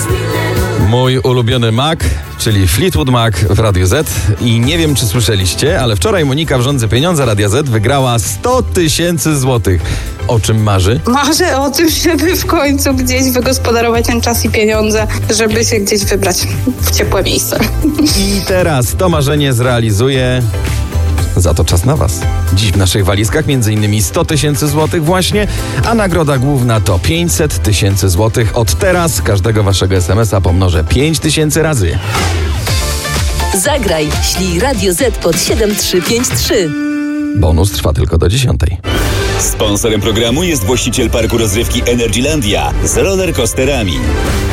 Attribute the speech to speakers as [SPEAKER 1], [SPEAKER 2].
[SPEAKER 1] Mój ulubiony Mac, czyli Fleetwood Mac w Radiu Z. I nie wiem, czy słyszeliście, ale wczoraj Monika w Rządzy Pieniądze Radia Z wygrała 100 000 złotych. O czym marzy?
[SPEAKER 2] Marzę o tym, żeby w końcu gdzieś wygospodarować ten czas i pieniądze, żeby się gdzieś wybrać w ciepłe miejsce.
[SPEAKER 1] I teraz to marzenie zrealizuje. Za to czas na Was. Dziś w naszych walizkach m.in. 100 000 złotych właśnie, a nagroda główna to 500 000 złotych. Od teraz każdego Waszego SMS-a pomnożę 5000 razy.
[SPEAKER 3] Zagraj, ślij Radio Z pod 7353.
[SPEAKER 1] Bonus trwa tylko do 10.
[SPEAKER 4] Sponsorem programu jest właściciel parku rozrywki Energylandia z rollercoasterami.